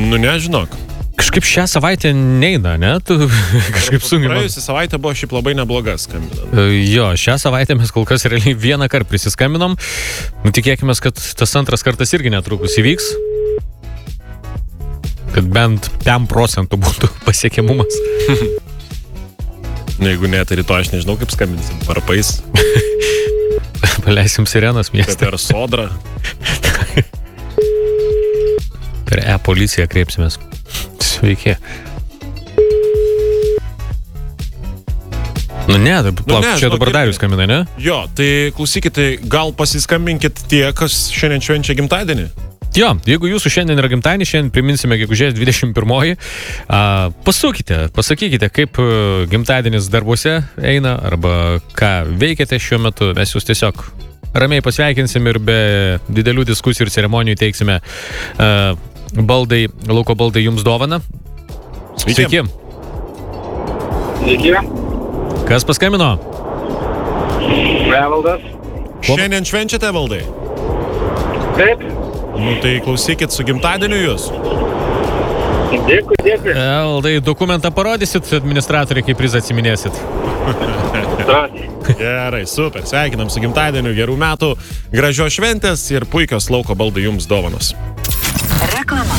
Nu, nežinok. Kažkaip šią savaitę neina, ne? Tu kažkaip sunkiai. Praėjusią savaitę buvo šiaip labai nebloga skambinant. Jo, šią savaitę mes kol kas realiai vieną kartą prisiskambinom. Tikėkime, kad tas antras kartas irgi netrukus įvyks. Kad bent 5% būtų pasiekiamumas. Jeigu net rytoj aš nežinau, kaip skambinsim. Varpais. Paleisim sirenas mieste. Per sodrą. Per e-policiją kreipsimės. Sveiki. Nu ne, čia dabar Darius skambina, ne? Jo, tai klausykite, gal pasiskambinkit tie, kas šiandien švenčia gimtadienį. Jo, jeigu jūsų šiandien yra gimtadienis, šiandien priminsime gegužės 21. Pasakykite, kaip gimtadienis darbuose eina, arba ką veikiate šiuo metu. Mes jūs tiesiog ramiai pasveikinsim ir be didelių diskusijų ir ceremonijų teiksime lauko baldai jums dovaną. Sveiki. Sveiki. Kas paskambino? Evaldas. Šiandien švenčiate, Evaldai? Taip. Nu tai klausykit, su gimtadieniu jūs. Dėkui. Evaldai, dokumentą parodysit administratoriai, kaip prizą atsiminėsit. Gerai, super. Sveikinam su gimtadieniu, gerų metų, gražios šventės ir puikios lauko baldai jums dovanos. Reklama.